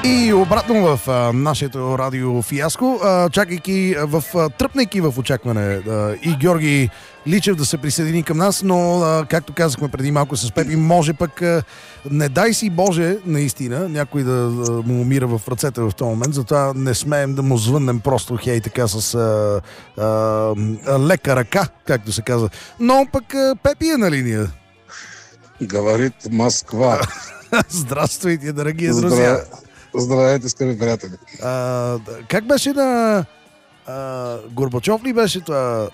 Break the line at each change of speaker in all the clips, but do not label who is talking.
И обратно в нашето радио фиаско, тръпнайки в очакване и Георги Личев да се присъедини към нас, но както казахме преди малко с Пепи, може пък, не дай си Боже, наистина, някой да му умира в ръцете в този момент, затова не смеем да му звъннем просто хей така с лека ръка, както се казва. Но пък Пепи е на линия.
Говорит Москва.
Здравствуйте, дорогие друзья.
Здравейте, скъпи приятели.
Как беше на Горбачов ли беше това?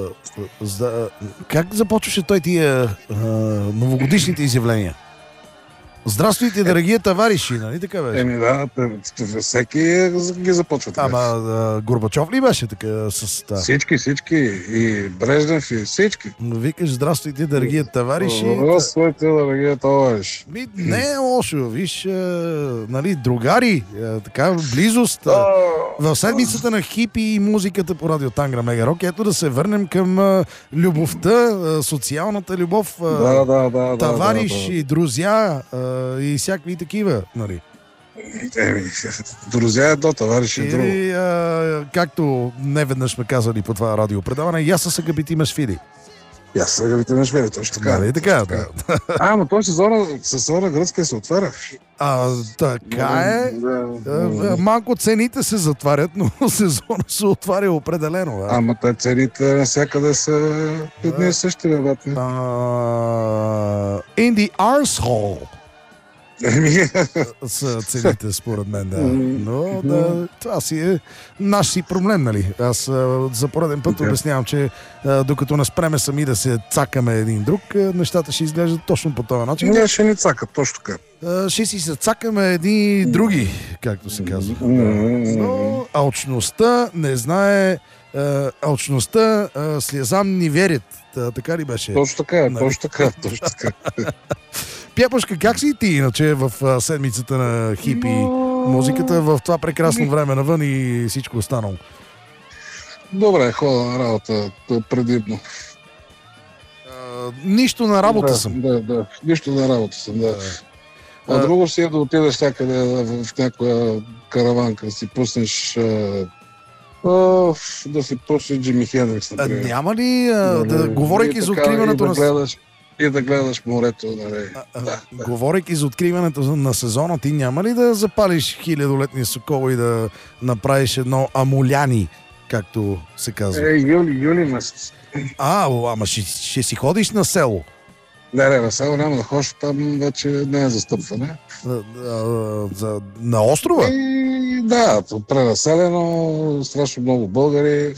Как започваше той тия новогодишните изявления? Здравствуйте, дорогие товарищи, нали така беше?
Да, всеки ги започва така.
Ама Горбачов ли беше така с това?
Всички. И Брежнев, и всички.
Но викаш, здравствуйте, дорогие товарищи.
Здравствуйте, дорогие товарищи.
Не е лошо, виж, нали, другари, така, близост. В седмицата на хипи и музиката по радио Тангра Мега Рок, ето да се върнем към любовта, социалната любов, товарищи, друзья и всякакви такива, нали?
Друзья едно, товарищи друго.
И както неведнъж сме казали по това радиопредаване, и аз се габити Машвили.
И аз се габити Машвили, точно така.
Нали така, да.
Но той сезона гръцкия се отваря.
Така е. Малко цените се затварят, но сезона се отваря определено.
Ама те цените навсякъде са едни и същи, бе.
In the arsehole са цените, според мен, да. Но това си е наш си проблем, нали? Аз за пореден път обяснявам, че докато не спреме сами да се цакаме един друг, нещата ще изглеждат точно по този начин.
Не, ще ни цакат, точно така.
Ще си се цакаме едни други, както се казва. Но алчността не знае, алчността слезам ни верят. Така ли беше?
Точно така.
Пяпашка, как си ти иначе в седмицата на хипи музиката, в това прекрасно време навън и всичко останало?
Добре, хода на работа предимно.
Нищо на работа съм.
Да, нищо на работа съм, да. А друго си е да отидеш някъде в някоя караванка, да си пуснеш Джими Хендрикс, например.
Няма ли, говорейки за откриването на...
И да гледаш морето, нали.
Говорейки за откриването на сезона, ти няма ли да запалиш хилядолетния сокол и да направиш едно амуляни, както се казва?
Юли месец.
Ама ще си ходиш на село?
Не, на село няма да ходиш, там вече не е застъпване.
На острова?
Да, пренаселено, страшно много българи.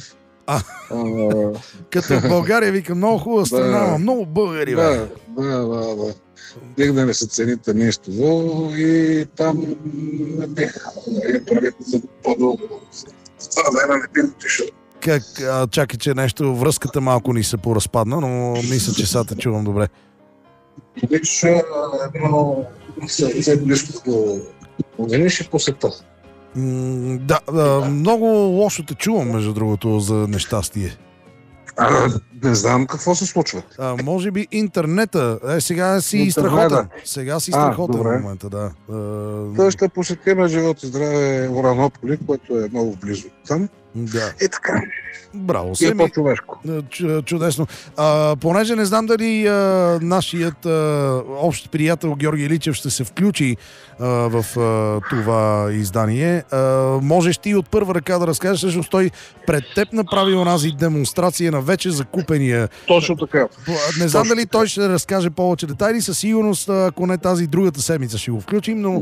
Като в България, вика, много хубава страна, много българи.
Да. Дигнали се цените нищо и там не бих за по-дълго. Това време не бих отишъл.
Чакай, че нещо, връзката малко ни се поразпадна, но мисля, че сега те чувам добре.
Виж, едно близко видиш и посета.
Да, много лошо те чувам, между другото, за нещастие.
Не знам какво се случва.
Може би интернета. Сега си страхотен. Сега си страхотен в момента, да.
Той ще посетим живот и здраве Уранополи, което е много близо там.
Да.
И така.
Браво,
и по-човешко.
Чудесно. Понеже не знам дали нашият общ приятел Георги Личев ще се включи в това издание, можеш ти от първа ръка да разкажеш, защото той пред теб направи онази демонстрация на вече закупения.
Точно така.
Не знам дали той ще разкаже повече детайли, със сигурност, ако не тази другата седмица ще го включим, но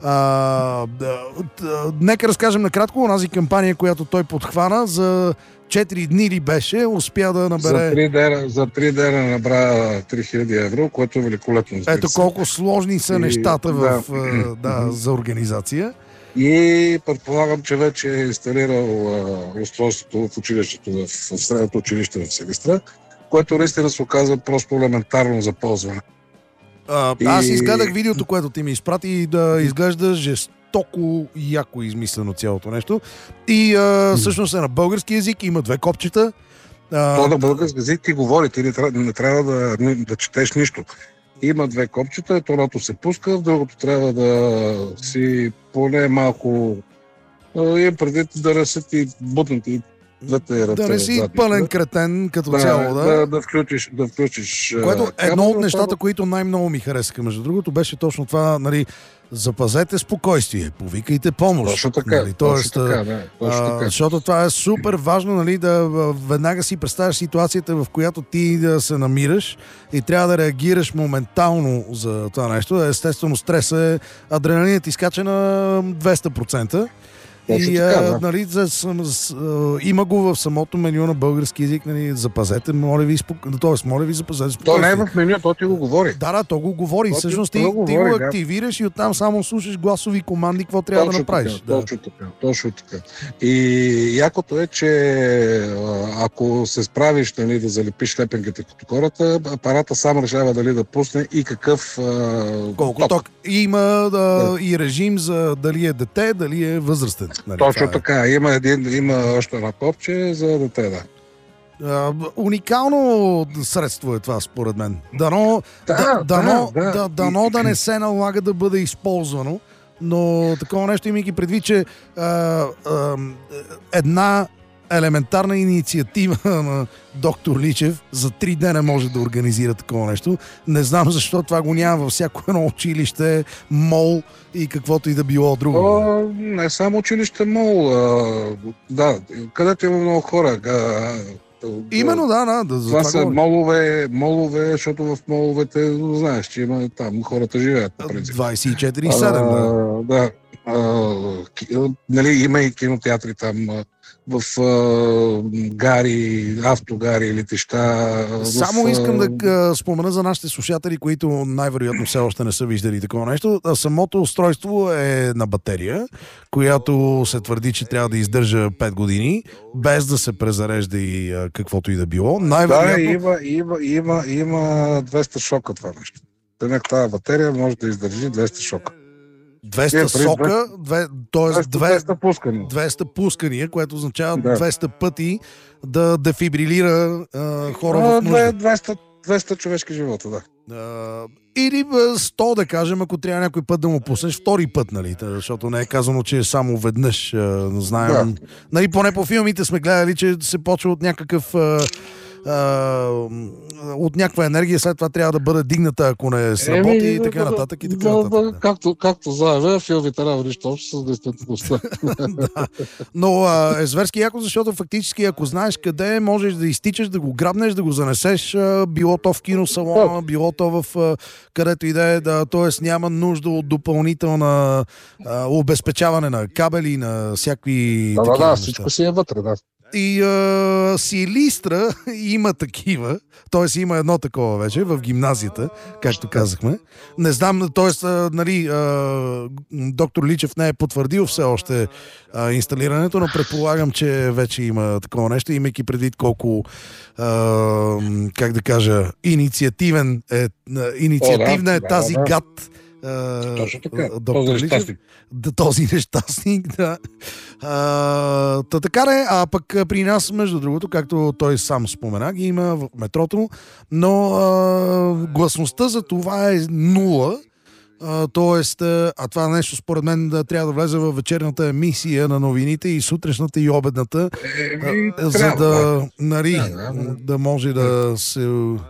нека разкажем накратко онази кампания, която той подхвана за 4 дни ли беше, успя да набере...
За 3 дена набра 3000 евро, което е великолепно.
Ето колко сложни са нещата за организация.
И предполагам, че вече е инсталирал устройството в училището, в средното училище в Силистра, което наистина се оказва просто елементарно за ползване.
Аз изгледах видеото, което ти ми изпрати и да изглежда жестоко яко измислено цялото нещо. И всъщност е на български език, има 2 копчета.
То на български език ти говори, ти не трябва да четеш нищо. Има две копчета, едното се пуска, в другото трябва да си поне малко имам предвид да ръсят и бутнати двете ръце.
Да не си пълен кретен като цяло, да.
Да включиш.
Което едно от нещата, които най-много ми харесаха, между другото, беше точно това, нали, запазете спокойствие, повикайте помощ.
Точно така,
нали,
точно така.
Защото това е супер важно, нали, да веднага си представяш ситуацията, в която ти да се намираш и трябва да реагираш моментално за това нещо. Естествено, стресът е, адреналинът изкача на 200%. И нали, има го в самото меню на български език, нали, запазете, моля ви, моля ви, запазете спокойствие.
То не е в меню, то ти го говори.
Да, то го говори. Всъщност ти го активираш и оттам само слушаш гласови команди, какво трябва да направиш.
Точно така. И якото е, че ако се справиш, нали, да залепиш лепенките като хората, апарата сам решава дали да пусне и какъв
ток. Има и режим за дали е дете, дали е възрастен. Нали,
точно така. Има още едно копче за дете, да.
Уникално средство е това, според мен. Дано да не се налага да бъде използвано, но такова нещо, имайки предвид, че една елементарна инициатива на доктор Личев за 3 дена може да организира такова нещо. Не знам защо това го няма във всяко едно училище, мол и каквото и да било друго.
Не само училище, мол. Да, където има много хора.
Именно, да.
Това са молове, защото в моловете, знаеш, че има там хората живеят.
24/7,
да. Нали, има и кинотеатри там в гари, автогари, летища.
Само искам да спомена за нашите слушатели, които най-вероятно все още не са виждали такова нещо. Самото устройство е на батерия, която се твърди, че трябва да издържа 5 години, без да се презарежда и каквото и да било. Най-вероятно...
Да, има 200 шока това нещо. Тази батерия може да издържи 200 шока.
200 сока, т.е.
200
пускания, което означава 200 пъти да дефибрилира хора в нужда.
200 човешки живота, да.
Или 100, да кажем, ако трябва някой път да му пуснеш втори път, нали? Защото не е казано, че е само веднъж. Знаем. Да. Нали, поне по филмите сме гледали, че се почва от някакъв... от някаква енергия, след това трябва да бъде дигната, ако не сработи и така нататък.
Както заедно, филмите няма нищо общо с действителността.
Но е зверски яко, защото фактически, ако знаеш къде можеш да изтичаш, да го грабнеш, да го занесеш, било то в киносалона, било то в където и да е, т.е. няма нужда от допълнителна обезпечаване на кабели, на всякакви такива неща.
Всичко си е вътре, да.
И Силистра има такива, т.е. има едно такова вече в гимназията, както казахме. Не знам, т.е. нали, доктор Личев не е потвърдил все още инсталирането, но предполагам, че вече има такова нещо, имайки предвид колко как да кажа, инициативна е тази гад.
Точно така.
Този нещастник, да. Така е, а пък при нас, между другото, както той сам спомена, ги има в метрото, но гласността за това е 0. Тоест, това нещо според мен трябва да влезе във вечерната емисия на новините и сутрешната и обедната, за да може да се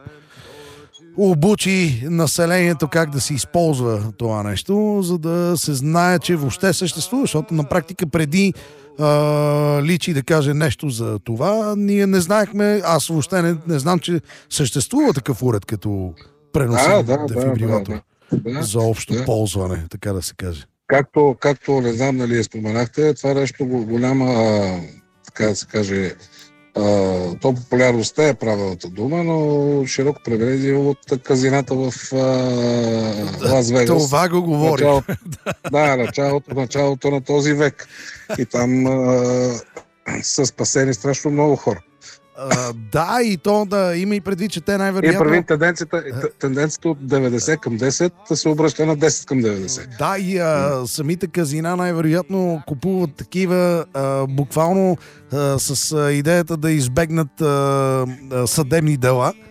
обучи населението как да се използва това нещо, за да се знае, че въобще съществува, защото на практика преди Личи да каже нещо за това, ние не знаехме, аз въобще не знам, че съществува такъв уред като преносен дефибрилатор за общо ползване, така да се каже.
Както не знам дали споменахте, това нещо голяма, така да се каже, то популярността е правилната дума, но широко преведе от казината в Лас Вегас.
Това го говори.
Началото на този век. И там са спасени страшно много хора.
Да, и то да има и предвид, че те най-вероятно...
И прави тенденцията от 90 към 10 се обръща на 10 към 90.
Да, и самите казина най-вероятно купуват такива буквално с идеята да избегнат съдебни дела.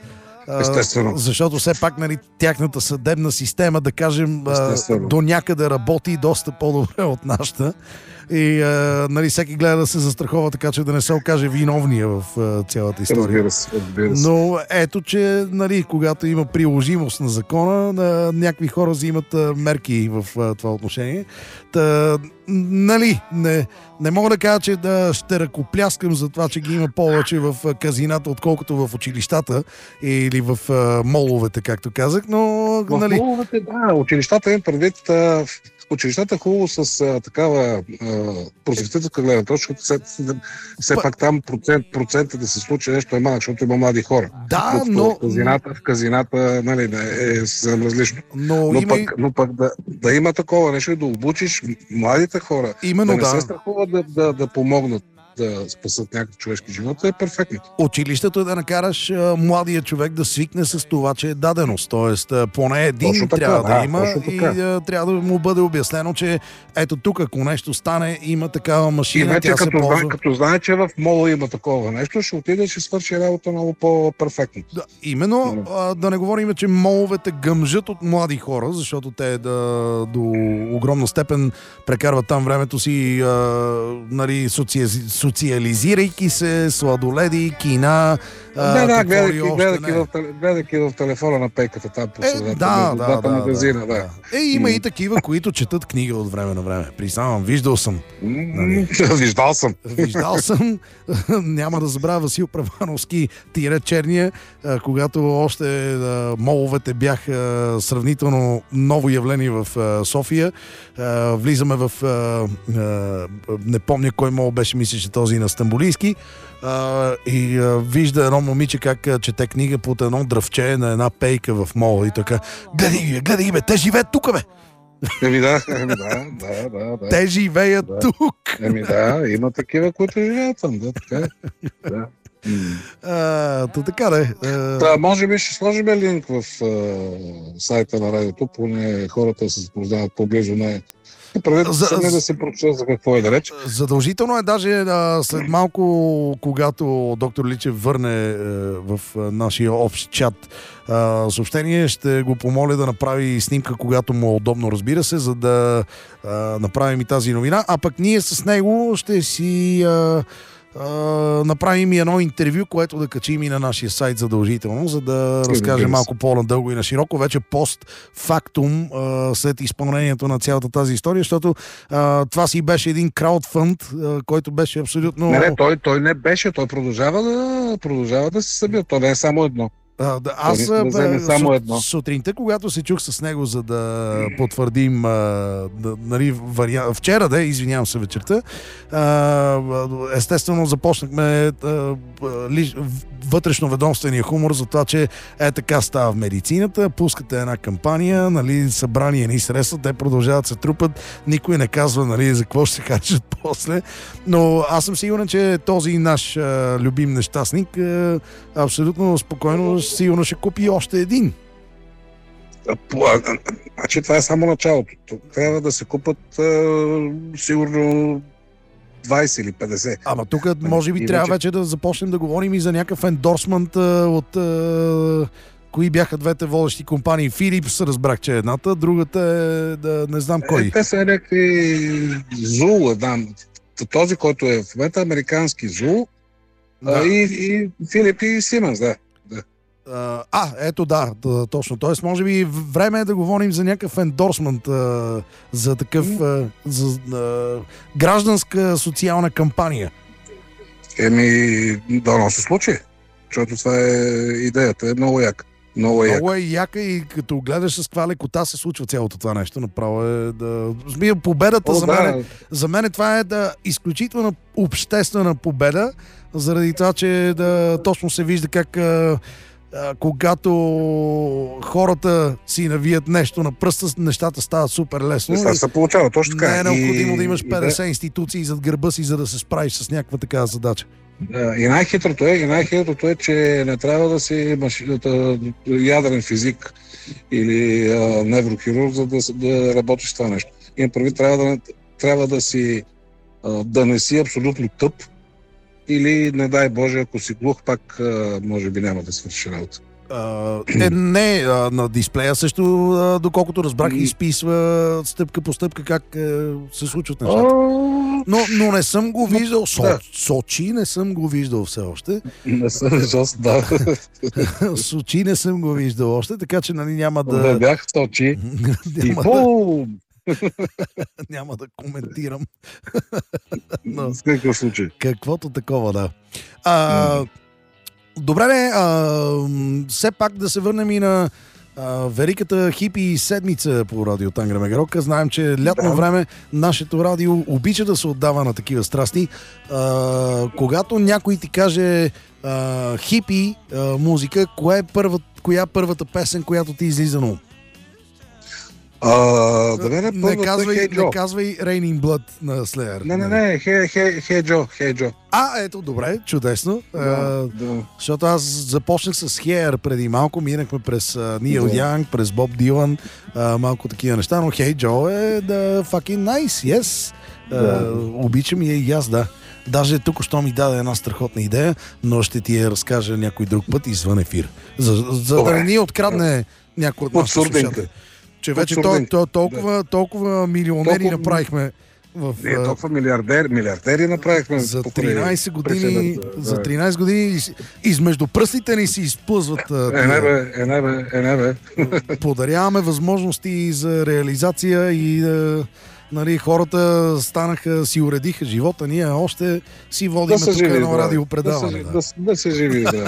Естествено.
Защото все пак, нали, тяхната съдебна система, да кажем, до някъде работи доста по-добре от нашата. И нали, всеки гледа да се застрахова, така че да не се окаже виновния в цялата история.
Разбира се.
Но ето, че нали, когато има приложимост на закона, някакви хора взимат мерки в това отношение. Нали, не мога да кажа, че ще ръкопляскам за това, че ги има повече в казината, отколкото в училищата или в моловете, както казах, но...
В
нали...
моловете, да, училищата им предвид... Училищата хубаво с такава просветителска гледна точка, все пак там процентът да се случи нещо е малък, защото има млади хора.
Да,
но в казината нали, е съвсем различно. Но пък да има такова нещо и да обучиш младите хора,
именно,
да не се страхуват да помогнат да спасат някакъв човешки живот, е перфектно.
Училището е да накараш младия човек да свикне с това, че е даденост. Тоест, поне един трябва да има и трябва да му бъде обяснено, че ето тук, ако нещо стане, има такава машина,
и вече
тя се ползва.
Като знае, че в мола има такова нещо, ще отиде и ще свърши работа много по-перфектно.
Да, именно, да не говорим, че моловете гъмжат от млади хора, защото те до огромна степен прекарват там времето си, нали, социализирайки се, сладоледи, кина.
Гледайки в телефона на пейката там по средата. Магазина. Да.
Има и такива, които четат книга от време на време. Признавам, виждал съм.
Нали? Виждал съм.
Няма да забравя Васил Правановски Черния, когато още моловете бяха сравнително ново явление в София. Влизаме в... не помня кой мол беше, мисля, че този на Стамбулийски. И вижда едно момиче как чете книга под едно дръвче на една пейка в мола и така: гледай, бе, те живеят тук, бе!
Да.
Те живеят тук!
Има такива, които живеят там, така.
Така да е.
Може би ще сложим линк в сайта на радиото, поне хората се запознават по-близо на да се прочета за какво е да реч.
Задължително е даже след малко, когато доктор Личев върне в нашия общ чат съобщение, ще го помоля да направи снимка, когато му е удобно, разбира се, за да направим и тази новина. А пък ние с него ще си направим и едно интервю, което да качим и на нашия сайт задължително, за да разкажем малко по-надълго и на широко, вече постфактум, след изпълнението на цялата тази история, защото това си беше един краудфънд, който беше абсолютно...
Не, той не беше, той продължава да се събира, то не е само едно.
Аз сутринта, когато се чух с него, за да потвърдим нали, вчера, извинявам се, вечерта, естествено започнахме вътрешноведомствения хумор за това, че така става в медицината, пускате една кампания, нали, събрание ни средства, те продължават се трупат, никой не казва, нали, за какво ще се харчат после, но аз съм сигурен, че този наш любим нещастник абсолютно спокойно сигурно ще купи още един.
Значи това е само началото. Трябва да се купат сигурно 20 или 50.
Ама тук може би трябва вече да започнем да говорим и за някакъв ендорсмент от кои бяха двете водещи компании. Philips разбрах, че едната, другата е да не знам кой.
Те са някакви ЗУЛ, този, който е в момента американски ЗУЛ, и Филип и Сименс, да.
Ето точно. Тоест, може би време е да говорим за някакъв ендорсмент, за такъв гражданска социална кампания.
Да се случи, защото това е идеята, е много яка. Много
е яка и като гледаш с каква лекота се случва цялото това нещо, направо е победата за мен това е изключителна обществена победа, заради това, че точно се вижда как когато хората си навият нещо на пръста, нещата стават супер лесно.
Това се получава, точно така.
Не е необходимо да имаш 50 институции зад гърба си, за да се справиш с някаква такава задача.
Да, и най-хитрото е, че не трябва да си ядрен физик или неврохирург, за да работиш това нещо. И прави, трябва да не си абсолютно тъп, или, не дай Боже, ако си глух, пак може би няма да свърши работа.
Не, на дисплея също, доколкото разбрах, изписва стъпка по стъпка как се случват нещата. Но не съм го виждал. Сочи не съм го виждал все още.
Не съм виждал, да.
Сочи не съм го виждал още, така че нали няма да...
Не бях в Сочи.
Няма да коментирам.
В какъв случай?
Каквото такова, да. Добре, все пак да се върнем и на великата хипи седмица по радио Тангра Мегарока. Знаем, че лятно време нашето радио обича да се отдава на такива страсти. Когато някой ти каже хипи музика, коя е първата песен, която ти излиза на ум? Не казвай Raining Blood на Slayer.
Не, Hey Joe.
Ето, добре, чудесно. Защото аз започнах с Hair преди малко, минахме през Нил Янг, през Боб Дилан, малко такива неща, но Hey Joe е fucking nice, yes. Обичам я и аз, да. Даже тук що ми даде една страхотна идея, но ще ти я разкажа някой друг път извън ефир. За да не ни открадне някой от нашите слушатели. Че вече толкова милионери направихме
толкова милиардери направихме
за 13 години. За 13 години измежду пръстите ни си изплъзват. Подаряваме възможности за реализация и нали, хората станаха, си уредиха живота, ние още си водим тук едно радиопредаване.
Да се живи, да.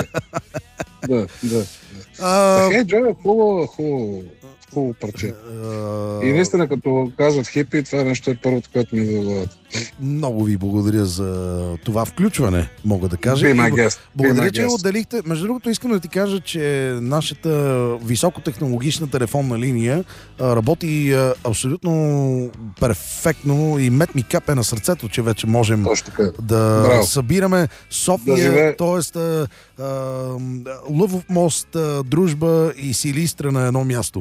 Джо е хубаво парче. И наистина, като кажат хипи, това нещо е първото, което ми задават.
Много ви благодаря за това включване, мога да кажа. Благодаря, че отделихте. Между другото, искам да ти кажа, че нашата високотехнологична телефонна линия работи абсолютно перфектно и мет ми капе на сърцето, че вече можем да събираме София, т.е. Лъвов мост, Дружба и Силистра на едно място.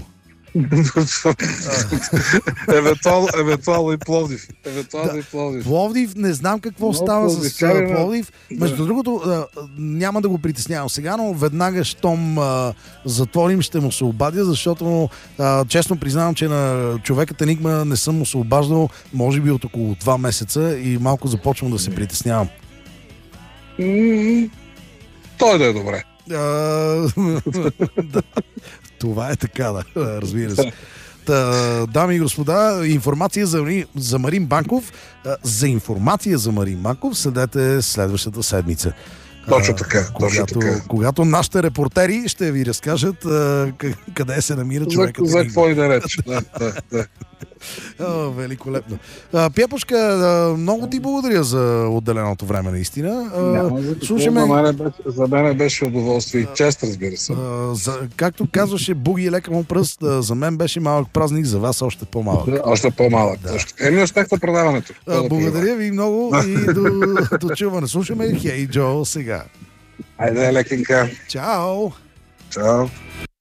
Евентуално и Пловдив.
Пловдив, не знам какво става с Пловдив. Между другото, няма да го притеснявам сега, но веднага, щом затворим, ще му се обадя, защото честно признавам, че на човекът Енигма не съм му се обаждал, може би от около 2 месеца и малко започвам да се притеснявам.
Той да е добре.
Това е така, да, разбира се. Дами и господа, информация за Марин Банков. За информация за Марин Банков следете следващата седмица.
Точно така.
Когато нашите репортери ще ви разкажат къде се намира човекът.
За какво и да реч.
Великолепно. Пепушка, много ти благодаря за отделеното време, наистина.
За мен беше удоволствие и чест, разбира се.
Както казваше Буги лека му пръст, за мен беше малък празник, за вас още по-малък.
Още по-малък. Да. Успех на предаването.
Благодаря ви много и до чуване. Слушаме Hey Joe сега.
Айде, лекенка.
Чао!
Чао!